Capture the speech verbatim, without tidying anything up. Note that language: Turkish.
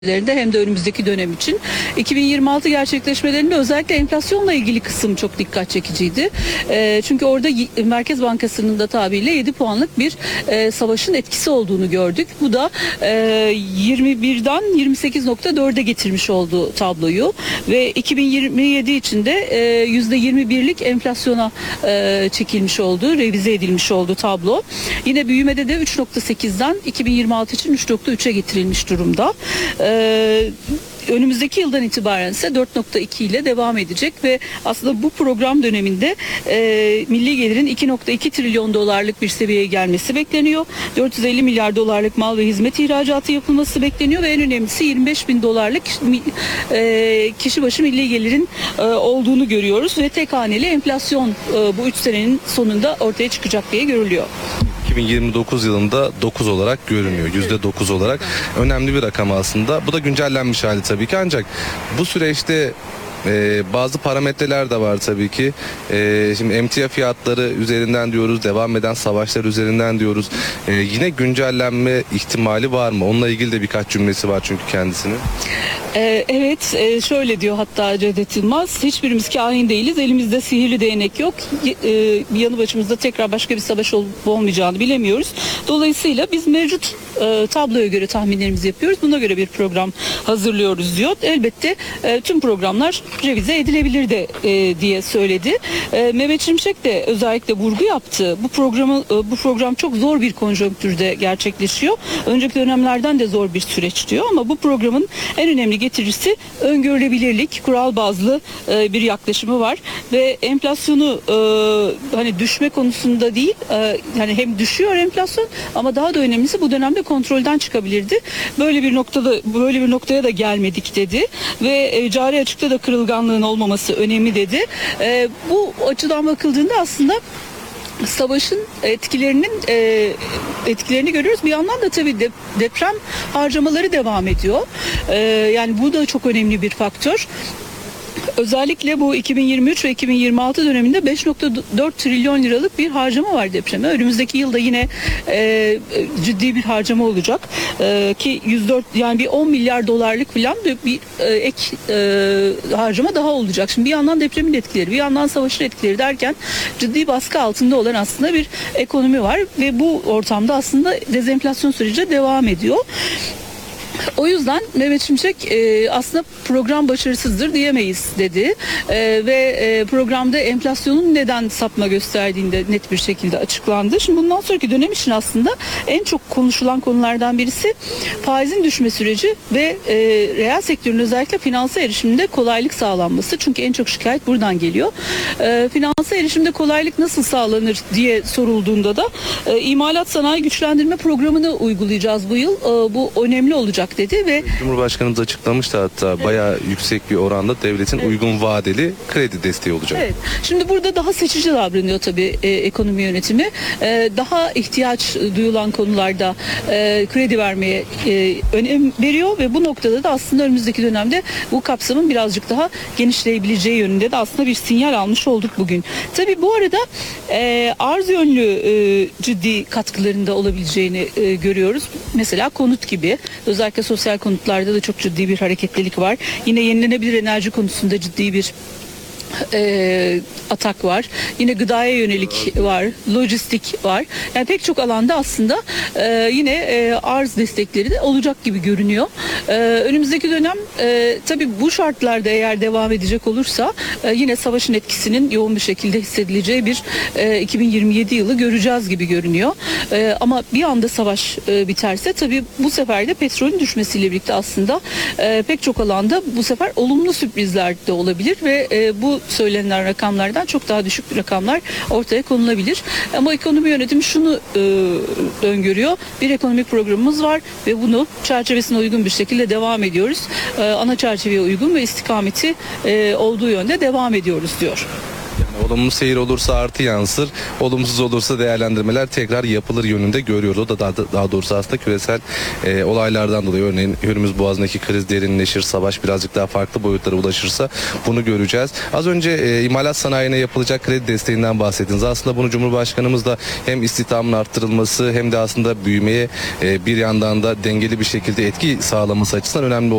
hem de önümüzdeki dönem için. iki bin yirmi altı gerçekleşmelerinde özellikle enflasyonla ilgili kısım çok dikkat çekiciydi. E, çünkü orada Merkez Bankası'nın da tabiriyle yedi puanlık bir e, savaşın etkisi olduğunu gördük. Bu da e, yirmi birden yirmi sekiz nokta dörde getirmiş oldu tabloyu ve iki bin yirmi yedi için de e, yüzde yirmi birlik enflasyona e, çekilmiş oldu, revize edilmiş oldu tablo. Yine büyümede de üç nokta sekizden iki bin yirmi altı için üç nokta üçe getirilmiş durumda. E, Ee, önümüzdeki yıldan itibaren ise dört nokta iki ile devam edecek ve aslında bu program döneminde e, milli gelirin iki nokta iki trilyon dolarlık bir seviyeye gelmesi bekleniyor. dört yüz elli milyar dolarlık mal ve hizmet ihracatı yapılması bekleniyor ve en önemlisi yirmi beş bin dolarlık e, kişi başı milli gelirin e, olduğunu görüyoruz ve tek haneli enflasyon e, bu üç senenin sonunda ortaya çıkacak diye görülüyor. iki bin yirmi dokuz yılında dokuz olarak görünüyor. yüzde dokuz olarak önemli bir rakam aslında. Bu da güncellenmiş hali tabii ki, ancak bu süreçte Ee, bazı parametreler de var tabii ki. Ee, şimdi emtia fiyatları üzerinden diyoruz, devam eden savaşlar üzerinden diyoruz. Ee, yine güncellenme ihtimali var mı? Onunla ilgili de birkaç cümlesi var çünkü kendisinin. Ee, evet, e, şöyle diyor hatta Cevdet Yılmaz, hiçbirimiz kahin değiliz, elimizde sihirli değnek yok, e, bir yanı başımızda tekrar başka bir savaş olup olmayacağını bilemiyoruz. Dolayısıyla biz mevcut e, tabloya göre tahminlerimizi yapıyoruz, buna göre bir program hazırlıyoruz diyor. Elbette e, tüm programlar revize edilebilir de e, diye söyledi. E, Mehmet Şimşek de özellikle vurgu yaptı. Bu programı e, bu program çok zor bir konjonktürde gerçekleşiyor. Önceki dönemlerden de zor bir süreç diyor ama bu programın en önemli getirisi öngörülebilirlik, kural bazlı e, bir yaklaşımı var ve enflasyonu e, hani düşme konusunda değil, e, yani hem düşüyor enflasyon ama daha da önemlisi bu dönemde kontrolden çıkabilirdi. Böyle bir noktada böyle bir noktaya da gelmedik dedi ve e, cari açıkta da kırılganlığın olmaması önemli dedi. E, bu açıdan bakıldığında aslında savaşın etkilerinin e, etkilerini görüyoruz. Bir yandan da tabii de, deprem harcamaları devam ediyor. E, yani bu da çok önemli bir faktör. Özellikle bu iki bin yirmi üç ve iki bin yirmi altı döneminde beş nokta dört trilyon liralık bir harcama var depreme. Önümüzdeki yılda yine e, ciddi bir harcama olacak. E, ki yüz dört, yani bir on milyar dolarlık falan bir e, ek e, harcama daha olacak. Şimdi bir yandan depremin etkileri, bir yandan savaşın etkileri derken ciddi baskı altında olan aslında bir ekonomi var ve bu ortamda aslında dezenflasyon süreci devam ediyor. O yüzden Mehmet Şimşek e, aslında program başarısızdır diyemeyiz dedi e, ve e, programda enflasyonun neden sapma gösterdiğinde net bir şekilde açıklandı. Şimdi bundan sonraki dönem için aslında en çok konuşulan konulardan birisi faizin düşme süreci ve e, reel sektörün özellikle finansa erişiminde kolaylık sağlanması. Çünkü en çok şikayet buradan geliyor. E, finansa erişimde kolaylık nasıl sağlanır diye sorulduğunda da e, imalat sanayi güçlendirme programını uygulayacağız bu yıl. E, bu önemli olacak dedi ve Cumhurbaşkanımız açıklamıştı hatta, evet, bayağı yüksek bir oranda devletin evet. uygun vadeli kredi desteği olacak. Evet. Şimdi burada daha seçici davranıyor tabii e, ekonomi yönetimi. E, daha ihtiyaç duyulan konularda e, kredi vermeye e, önem veriyor ve bu noktada da aslında önümüzdeki dönemde bu kapsamın birazcık daha genişleyebileceği yönünde de aslında bir sinyal almış olduk bugün. Tabii bu arada e, arz yönlü e, ciddi katkılarında olabileceğini e, görüyoruz. Mesela konut gibi, özellikle sosyal konutlarda da çok ciddi bir hareketlilik var. Yine yenilenebilir enerji konusunda ciddi bir E, atak var. Yine gıdaya yönelik var. Lojistik var. Yani pek çok alanda aslında e, yine e, arz destekleri de olacak gibi görünüyor. E, önümüzdeki dönem e, tabii bu şartlarda eğer devam edecek olursa e, yine savaşın etkisinin yoğun bir şekilde hissedileceği bir e, iki bin yirmi yedi yılı göreceğiz gibi görünüyor. E, ama bir anda savaş e, biterse tabii bu sefer de petrolün düşmesiyle birlikte aslında e, pek çok alanda bu sefer olumlu sürprizler de olabilir ve e, bu söylenen rakamlardan çok daha düşük rakamlar ortaya konulabilir. Ama ekonomi yönetimi şunu e, öngörüyor. Bir ekonomik programımız var ve bunu çerçevesine uygun bir şekilde devam ediyoruz. E, ana çerçeveye uygun ve istikameti e, olduğu yönde devam ediyoruz diyor. Yani olumlu seyir olursa artı yansır, olumsuz olursa değerlendirmeler tekrar yapılır yönünde görüyoruz. O da daha, daha doğrusu aslında küresel e, olaylardan dolayı, örneğin Hürmüz Boğazı'ndaki kriz derinleşir, savaş birazcık daha farklı boyutlara ulaşırsa bunu göreceğiz. Az önce e, imalat sanayine yapılacak kredi desteğinden bahsettiniz. Aslında bunu Cumhurbaşkanımız da hem istihdamın arttırılması hem de aslında büyümeye e, bir yandan da dengeli bir şekilde etki sağlaması açısından önemli